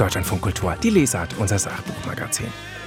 Deutschlandfunk Kultur, die Lesart, unser Sachbuchmagazin.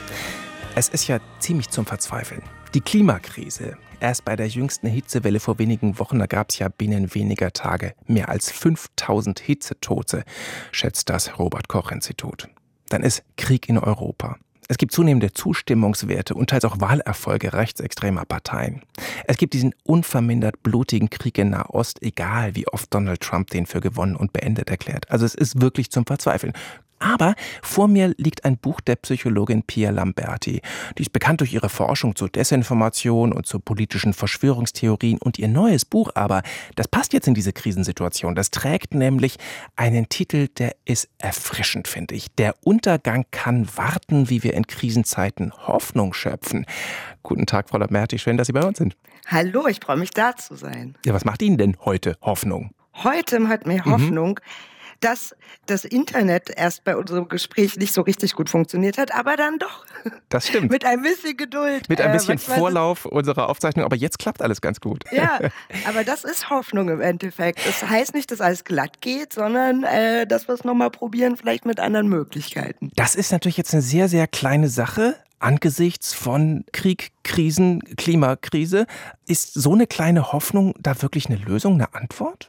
Es ist ja ziemlich zum Verzweifeln. Die Klimakrise. Erst bei der jüngsten Hitzewelle vor wenigen Wochen, da gab es ja binnen weniger Tage mehr als 5000 Hitzetote, schätzt das Robert-Koch-Institut. Dann ist Krieg in Europa. Es gibt zunehmende Zustimmungswerte und teils auch Wahlerfolge rechtsextremer Parteien. Es gibt diesen unvermindert blutigen Krieg in Nahost, egal wie oft Donald Trump den für gewonnen und beendet erklärt. Also es ist wirklich zum Verzweifeln. Aber vor mir liegt ein Buch der Psychologin Pia Lamberti. Die ist bekannt durch ihre Forschung zur Desinformation und zu politischen Verschwörungstheorien. Und ihr neues Buch aber, das passt jetzt in diese Krisensituation. Das trägt nämlich einen Titel, der ist erfrischend, finde ich. Der Untergang kann warten, wie wir in Krisenzeiten Hoffnung schöpfen. Guten Tag, Frau Lamberti. Schön, dass Sie bei uns sind. Hallo, ich freue mich, da zu sein. Ja, was macht Ihnen denn heute Hoffnung? Heute hat mir Hoffnung, dass das Internet erst bei unserem Gespräch nicht so richtig gut funktioniert hat, aber dann doch. Das stimmt. Mit ein bisschen Geduld. Mit ein bisschen Vorlauf unserer Aufzeichnung, aber jetzt klappt alles ganz gut. Ja, aber das ist Hoffnung im Endeffekt. Das heißt nicht, dass alles glatt geht, sondern dass wir es nochmal probieren, vielleicht mit anderen Möglichkeiten. Das ist natürlich jetzt eine sehr, sehr kleine Sache. Angesichts von Krieg, Krisen, Klimakrise. Ist so eine kleine Hoffnung da wirklich eine Lösung, eine Antwort?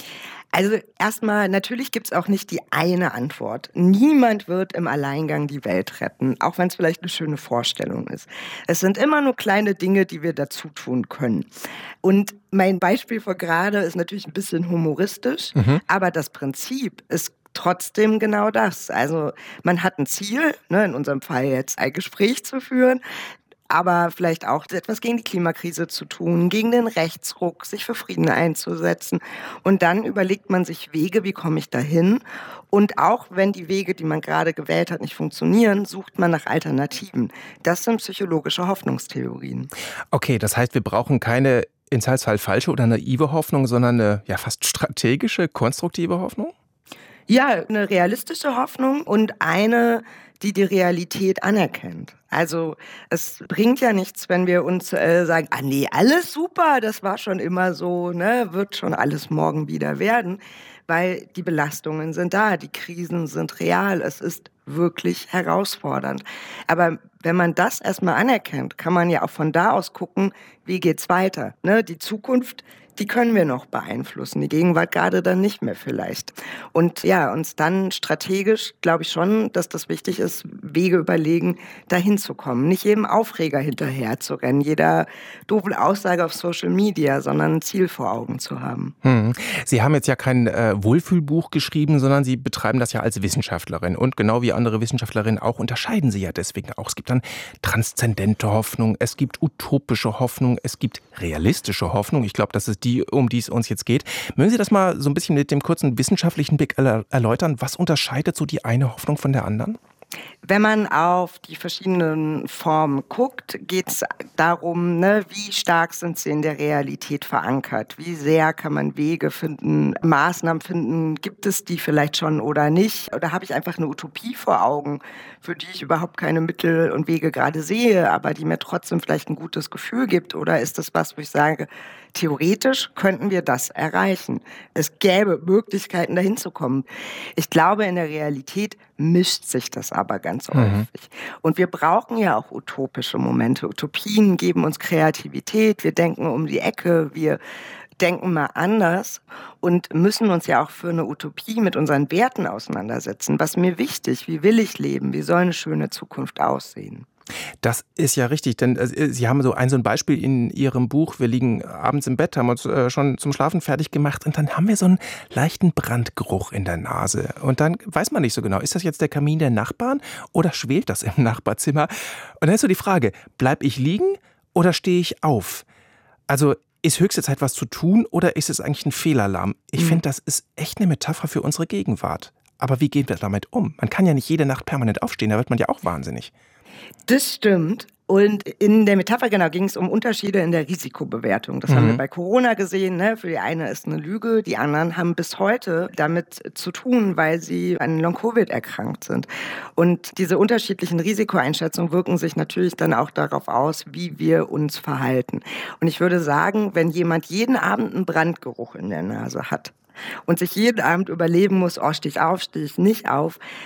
Also erstmal, natürlich gibt's auch nicht die eine Antwort. Niemand wird im Alleingang die Welt retten, auch wenn es vielleicht eine schöne Vorstellung ist. Es sind immer nur kleine Dinge, die wir dazu tun können. Und mein Beispiel von gerade ist natürlich ein bisschen humoristisch, aber das Prinzip ist trotzdem genau das. Also man hat ein Ziel, in unserem Fall jetzt ein Gespräch zu führen, aber vielleicht auch etwas gegen die Klimakrise zu tun, gegen den Rechtsruck, sich für Frieden einzusetzen. Und dann überlegt man sich Wege, wie komme ich dahin? Und auch wenn die Wege, die man gerade gewählt hat, nicht funktionieren, sucht man nach Alternativen. Das sind psychologische Hoffnungstheorien. Okay, das heißt, wir brauchen keine ins Fall falsche oder naive Hoffnung, sondern eine fast strategische, konstruktive Hoffnung? Ja, eine realistische Hoffnung und eine, die die Realität anerkennt. Also es bringt ja nichts, wenn wir uns sagen, nee, alles super, das war schon immer so, wird schon alles morgen wieder werden, weil die Belastungen sind da, die Krisen sind real, es ist wirklich herausfordernd. Aber wenn man das erstmal anerkennt, kann man ja auch von da aus gucken, wie geht's weiter. Die Zukunft, die können wir noch beeinflussen, die Gegenwart gerade dann nicht mehr vielleicht. Und ja, uns dann strategisch, glaube ich schon, dass das wichtig ist, Wege überlegen, dahin zu kommen. Nicht jedem Aufreger hinterher zu rennen, jeder doofen Aussage auf Social Media, sondern ein Ziel vor Augen zu haben. Sie haben jetzt ja kein Wohlfühlbuch geschrieben, sondern Sie betreiben das ja als Wissenschaftlerin. Und genau wie andere Wissenschaftlerinnen auch, unterscheiden Sie ja deswegen auch. Es gibt dann transzendente Hoffnung, es gibt utopische Hoffnung, es gibt realistische Hoffnung. Ich glaube, das ist die, um die es uns jetzt geht. Mögen Sie das mal so ein bisschen mit dem kurzen wissenschaftlichen Blick erläutern? Was unterscheidet so die eine Hoffnung von der anderen? Wenn man auf die verschiedenen Formen guckt, geht es darum, wie stark sind sie in der Realität verankert? Wie sehr kann man Wege finden, Maßnahmen finden? Gibt es die vielleicht schon oder nicht? Oder habe ich einfach eine Utopie vor Augen, für die ich überhaupt keine Mittel und Wege gerade sehe, aber die mir trotzdem vielleicht ein gutes Gefühl gibt? Oder ist das was, wo ich sage, theoretisch könnten wir das erreichen? Es gäbe Möglichkeiten, dahin zu kommen. Ich glaube, in der Realität mischt sich das aber ganz häufig. Und wir brauchen ja auch utopische Momente. Utopien geben uns Kreativität, wir denken um die Ecke, wir denken mal anders und müssen uns ja auch für eine Utopie mit unseren Werten auseinandersetzen. Was ist mir wichtig? Wie will ich leben? Wie soll eine schöne Zukunft aussehen? Das ist ja richtig, denn Sie haben so ein Beispiel in Ihrem Buch. Wir liegen abends im Bett, haben uns schon zum Schlafen fertig gemacht und dann haben wir so einen leichten Brandgeruch in der Nase. Und dann weiß man nicht so genau, ist das jetzt der Kamin der Nachbarn oder schwelt das im Nachbarzimmer? Und dann ist so die Frage, bleib ich liegen oder stehe ich auf? Also ist höchste Zeit, was zu tun oder ist es eigentlich ein Fehlalarm? Ich finde, das ist echt eine Metapher für unsere Gegenwart. Aber wie gehen wir damit um? Man kann ja nicht jede Nacht permanent aufstehen, da wird man ja auch wahnsinnig. Das stimmt. Und in der Metapher ging es um Unterschiede in der Risikobewertung. Das haben wir bei Corona gesehen. Für die eine ist eine Lüge, die anderen haben bis heute damit zu tun, weil sie an Long-Covid erkrankt sind. Und diese unterschiedlichen Risikoeinschätzungen wirken sich natürlich dann auch darauf aus, wie wir uns verhalten. Und ich würde sagen, wenn jemand jeden Abend einen Brandgeruch in der Nase hat und sich jeden Abend überlegen muss, stehe ich auf, stehe ich nicht auf,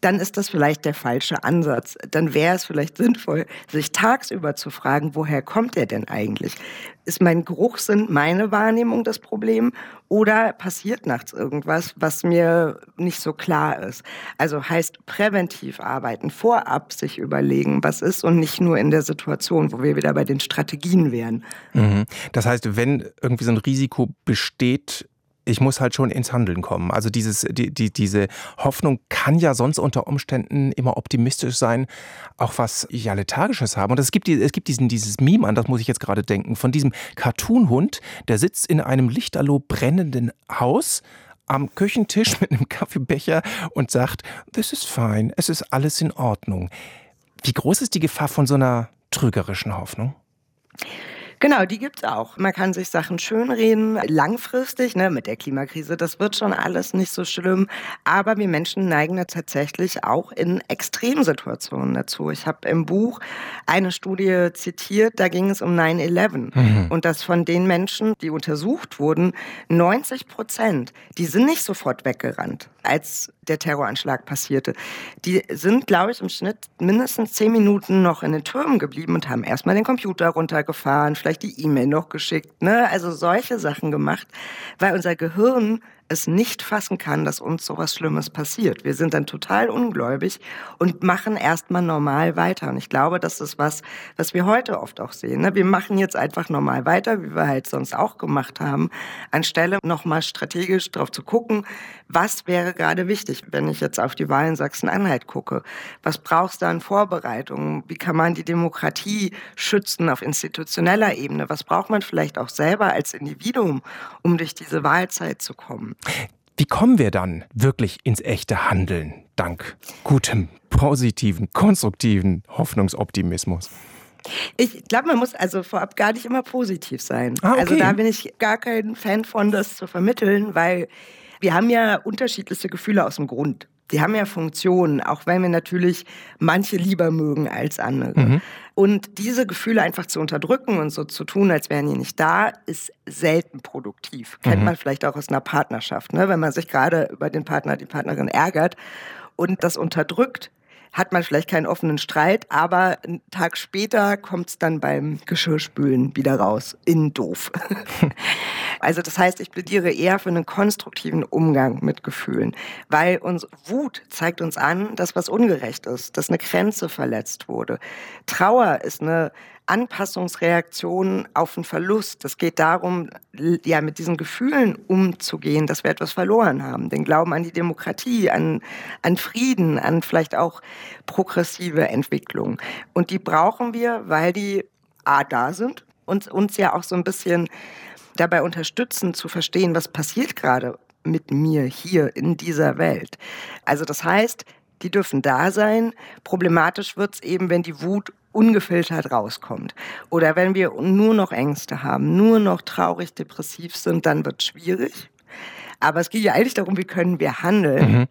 dann ist das vielleicht der falsche Ansatz. Dann wäre es vielleicht sinnvoll, sich tagsüber zu fragen, woher kommt der denn eigentlich? Ist mein Geruchssinn meine Wahrnehmung das Problem oder passiert nachts irgendwas, was mir nicht so klar ist? Also heißt präventiv arbeiten, vorab sich überlegen, was ist und nicht nur in der Situation, wo wir wieder bei den Strategien wären. Mhm. Das heißt, wenn irgendwie so ein Risiko besteht, ich muss halt schon ins Handeln kommen. Also diese Hoffnung kann ja sonst unter Umständen immer optimistisch sein, auch was ja Lethargisches haben. Und es gibt dieses Meme, an das muss ich jetzt gerade denken, von diesem Cartoon-Hund, der sitzt in einem lichterloh brennenden Haus am Küchentisch mit einem Kaffeebecher und sagt, this is fine, es ist alles in Ordnung. Wie groß ist die Gefahr von so einer trügerischen Hoffnung? Genau, die gibt's auch. Man kann sich Sachen schönreden, langfristig, mit der Klimakrise, das wird schon alles nicht so schlimm. Aber wir Menschen neigen ja tatsächlich auch in Extremsituationen dazu. Ich habe im Buch eine Studie zitiert, da ging es um 9/11. Und dass von den Menschen, die untersucht wurden, 90%, die sind nicht sofort weggerannt, als der Terroranschlag passierte. Die sind, glaube ich, im Schnitt mindestens 10 Minuten noch in den Türmen geblieben und haben erstmal den Computer runtergefahren, vielleicht die E-Mail noch geschickt, Also solche Sachen gemacht, weil unser Gehirn es nicht fassen kann, dass uns sowas Schlimmes passiert. Wir sind dann total ungläubig und machen erstmal normal weiter. Und ich glaube, das ist was wir heute oft auch sehen. Wir machen jetzt einfach normal weiter, wie wir halt sonst auch gemacht haben, anstelle nochmal strategisch drauf zu gucken, was wäre gerade wichtig, wenn ich jetzt auf die Wahl in Sachsen-Anhalt gucke. Was brauchst du an Vorbereitungen? Wie kann man die Demokratie schützen auf institutioneller Ebene? Was braucht man vielleicht auch selber als Individuum, um durch diese Wahlzeit zu kommen? Wie kommen wir dann wirklich ins echte Handeln, dank gutem, positiven, konstruktiven Hoffnungsoptimismus? Ich glaube, man muss also vorab gar nicht immer positiv sein. Okay. Also da bin ich gar kein Fan von, das zu vermitteln, weil wir haben ja unterschiedliche Gefühle aus dem Grund. Die haben ja Funktionen, auch wenn wir natürlich manche lieber mögen als andere. Und diese Gefühle einfach zu unterdrücken und so zu tun, als wären die nicht da, ist selten produktiv. Kennt man vielleicht auch aus einer Partnerschaft, wenn man sich gerade über den Partner, die Partnerin ärgert und das unterdrückt, hat man vielleicht keinen offenen Streit, aber einen Tag später kommt es dann beim Geschirrspülen wieder raus. Doof. Also das heißt, ich plädiere eher für einen konstruktiven Umgang mit Gefühlen, weil uns Wut zeigt uns an, dass was ungerecht ist, dass eine Grenze verletzt wurde. Trauer ist eine Anpassungsreaktion auf einen Verlust. Es geht darum, ja, mit diesen Gefühlen umzugehen, dass wir etwas verloren haben. Den Glauben an die Demokratie, an Frieden, an vielleicht auch progressive Entwicklung. Und die brauchen wir, weil die da sind und uns ja auch so ein bisschen dabei unterstützen, zu verstehen, was passiert gerade mit mir hier in dieser Welt. Also das heißt, die dürfen da sein. Problematisch wird es eben, wenn die Wut ungefiltert rauskommt. Oder wenn wir nur noch Ängste haben, nur noch traurig, depressiv sind, dann wird es schwierig. Aber es geht ja eigentlich darum, wie können wir handeln.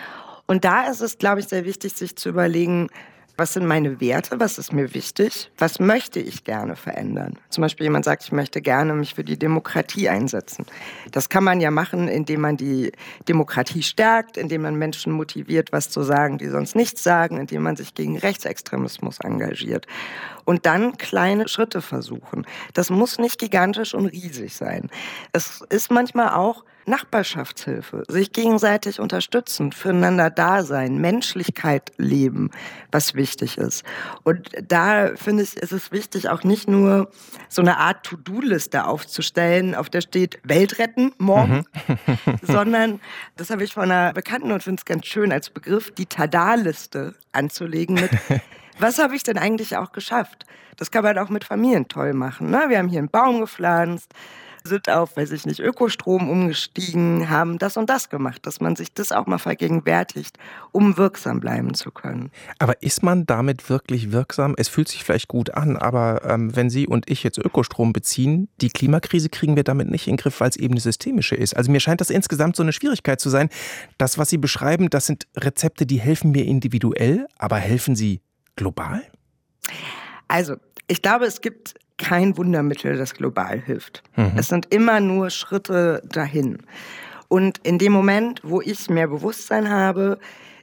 Und da ist es, glaube ich, sehr wichtig, sich zu überlegen, was sind meine Werte, was ist mir wichtig, was möchte ich gerne verändern. Zum Beispiel jemand sagt, ich möchte gerne mich für die Demokratie einsetzen. Das kann man ja machen, indem man die Demokratie stärkt, indem man Menschen motiviert, was zu sagen, die sonst nichts sagen, indem man sich gegen Rechtsextremismus engagiert. Und dann kleine Schritte versuchen. Das muss nicht gigantisch und riesig sein. Es ist manchmal auch Nachbarschaftshilfe, sich gegenseitig unterstützen, füreinander da sein, Menschlichkeit leben, was wichtig ist. Und da finde ich, ist es wichtig, auch nicht nur so eine Art To-Do-Liste aufzustellen, auf der steht Welt retten morgen, sondern, das habe ich von einer Bekannten und finde es ganz schön als Begriff, die Tada-Liste anzulegen mit was habe ich denn eigentlich auch geschafft? Das kann man auch mit Familien toll machen. Wir haben hier einen Baum gepflanzt, sind auf, Ökostrom umgestiegen, haben das und das gemacht, dass man sich das auch mal vergegenwärtigt, um wirksam bleiben zu können. Aber ist man damit wirklich wirksam? Es fühlt sich vielleicht gut an, aber wenn Sie und ich jetzt Ökostrom beziehen, die Klimakrise kriegen wir damit nicht in den Griff, weil es eben eine systemische ist. Also mir scheint das insgesamt so eine Schwierigkeit zu sein. Das, was Sie beschreiben, das sind Rezepte, die helfen mir individuell, aber helfen sie global? Also, ich glaube, es gibt kein Wundermittel, das global hilft. Es sind immer nur Schritte dahin. Und in dem Moment, wo ich mehr Bewusstsein habe,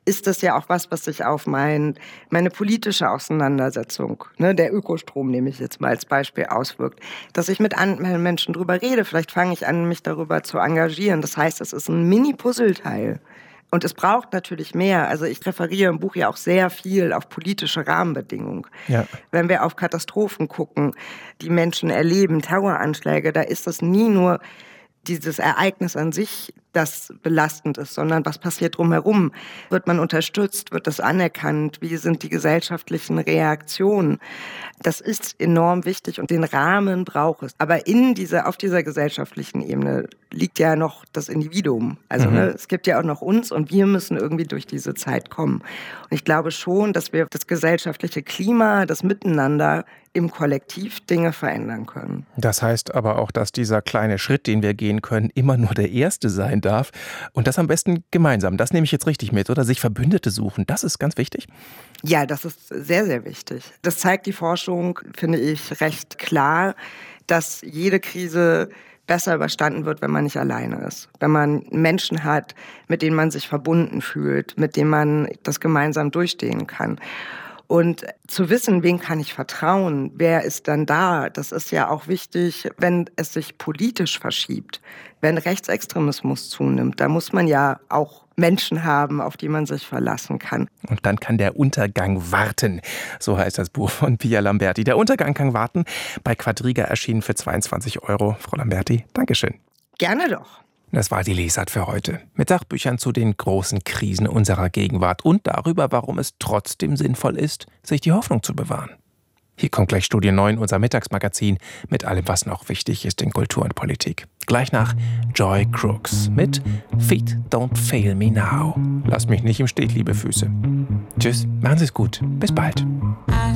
ist das ja auch was sich auf meine politische Auseinandersetzung, ne, der Ökostrom nehme ich jetzt mal als Beispiel, auswirkt. Dass ich mit anderen Menschen drüber rede, vielleicht fange ich an, mich darüber zu engagieren. Das heißt, es ist ein Mini-Puzzleteil. Und es braucht natürlich mehr. Also ich referiere im Buch ja auch sehr viel auf politische Rahmenbedingungen. Ja. Wenn wir auf Katastrophen gucken, die Menschen erleben, Terroranschläge, da ist es nie nur dieses Ereignis an sich, das belastend ist, sondern was passiert drumherum? Wird man unterstützt? Wird das anerkannt? Wie sind die gesellschaftlichen Reaktionen? Das ist enorm wichtig und den Rahmen braucht es. Aber auf dieser gesellschaftlichen Ebene liegt ja noch das Individuum. Also es gibt ja auch noch uns und wir müssen irgendwie durch diese Zeit kommen. Und ich glaube schon, dass wir das gesellschaftliche Klima, das Miteinander im Kollektiv Dinge verändern können. Das heißt aber auch, dass dieser kleine Schritt, den wir gehen können, immer nur der erste sein darf. Und das am besten gemeinsam. Das nehme ich jetzt richtig mit, oder? Sich Verbündete suchen, das ist ganz wichtig? Ja, das ist sehr, sehr wichtig. Das zeigt die Forschung, finde ich, recht klar, dass jede Krise besser überstanden wird, wenn man nicht alleine ist. Wenn man Menschen hat, mit denen man sich verbunden fühlt, mit denen man das gemeinsam durchstehen kann. Und zu wissen, wen kann ich vertrauen, wer ist dann da, das ist ja auch wichtig, wenn es sich politisch verschiebt, wenn Rechtsextremismus zunimmt. Da muss man ja auch Menschen haben, auf die man sich verlassen kann. Und dann kann der Untergang warten. So heißt das Buch von Pia Lamberti. Der Untergang kann warten. Bei Quadriga erschienen für 22 €. Frau Lamberti, Dankeschön. Gerne doch. Das war die Lesart für heute. Mit Sachbüchern zu den großen Krisen unserer Gegenwart und darüber, warum es trotzdem sinnvoll ist, sich die Hoffnung zu bewahren. Hier kommt gleich Studie 9, unser Mittagsmagazin, mit allem, was noch wichtig ist in Kultur und Politik. Gleich nach Joy Crooks mit Feet Don't Fail Me Now. Lasst mich nicht im Stich, liebe Füße. Tschüss, machen Sie es gut. Bis bald.